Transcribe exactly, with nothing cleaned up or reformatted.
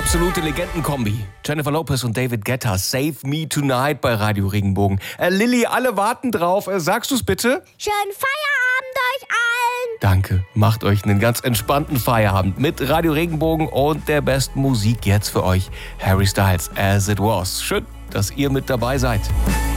Absolute Legendenkombi. Jennifer Lopez und David Guetta, Save Me Tonight bei Radio Regenbogen. Äh, Lilly, alle warten drauf. Äh, sagst du's bitte? Schönen Feierabend euch allen. Danke. Macht euch einen ganz entspannten Feierabend mit Radio Regenbogen und der besten Musik jetzt für euch. Harry Styles, As It Was. Schön, dass ihr mit dabei seid.